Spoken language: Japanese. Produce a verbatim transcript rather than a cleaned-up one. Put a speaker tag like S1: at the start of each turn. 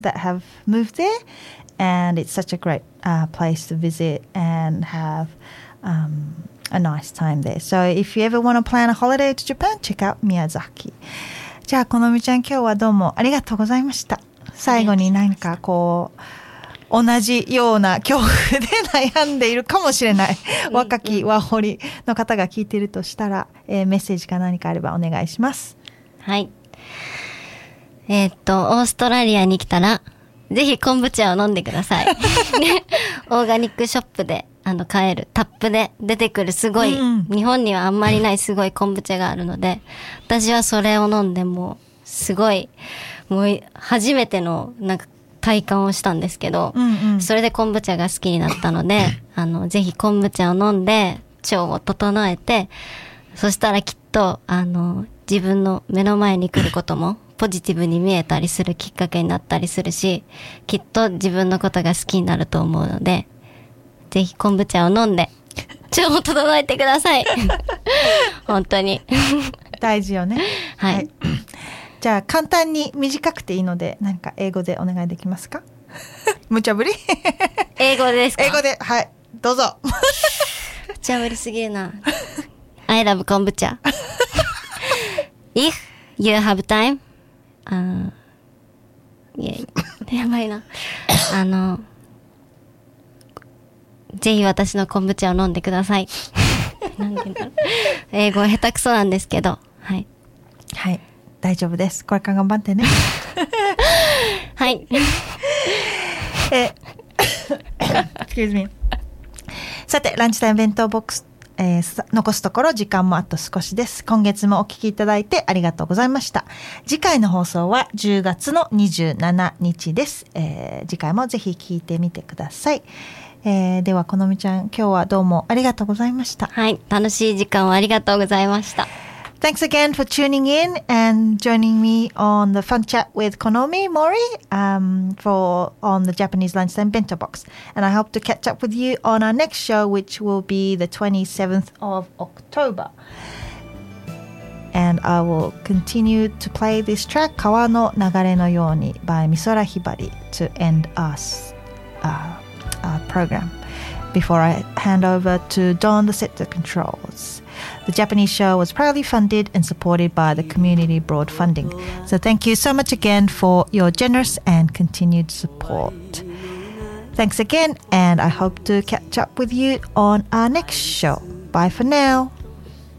S1: that have moved there, and it's such a great uh, place to visit and have um, a nice time there. So if you ever want to plan a holiday to Japan, check out Miyazaki. じゃあこのみちゃん、今日はどうもありがとうございました。最後になんかこう同じような恐怖で悩んでいるかもしれない若きワーホリの方が聞いているとしたら、えー、メッセージか何かあればお願いします。
S2: はい。えー、っとオーストラリアに来たらぜひ昆布茶を飲んでください。オーガニックショップであの買えるタップで出てくるすごい、うん、日本にはあんまりないすごい昆布茶があるので、私はそれを飲んでもすごいもう初めてのなんか体感をしたんですけど、うんうん、それで昆布茶が好きになったので、あのぜひ昆布茶を飲んで腸を整えて、そしたらきっとあの自分の目の前に来ることもポジティブに見えたりするきっかけになったりするし、きっと自分のことが好きになると思うので、ぜひ昆布茶を飲んで腸を整えてください。本当に
S1: 大事よね。
S2: はい、はい、
S1: じゃあ簡単に短くていいので何か英語でお願いできますか？無茶ぶり？
S2: 英語ですか？
S1: 英語で、はい、どうぞ。
S2: 無茶ぶりすぎるな。I love 昆布茶。If you have time、あいややばいな。あのぜひ私の昆布茶を飲んでください。なんて言うんだろう。英語下手くそなんですけど、はい。
S1: はい、大丈夫です。これから頑張ってね。
S2: はい。
S1: え、excuse me。さて、ランチタイム弁当ボックス、えー、残すところ時間もあと少しです。今月もお聞きいただいてありがとうございました。次回の放送はじゅうがつのにじゅうしちにちです。えー、次回もぜひ聞いてみてください。えー、ではこのみちゃん、今日はどうもありがとうございました。
S2: はい、楽しい時間をありがとうございました。
S1: Thanks again for tuning in and joining me on the fun chat with Konomi Mori um, for on the Japanese Lunchtime Bento Box. And I hope to catch up with you on our next show, which will be the twenty-seventh of October. And I will continue to play this track, 川の流れのように by Misora Hibari to end us, uh, our program before I hand over to Don the set the controls. The Japanese show was proudly funded and supported by the Community Broad Funding. So thank you so much again for your generous and continued support. Thanks again, and I hope to catch up with you on our next show. Bye for now.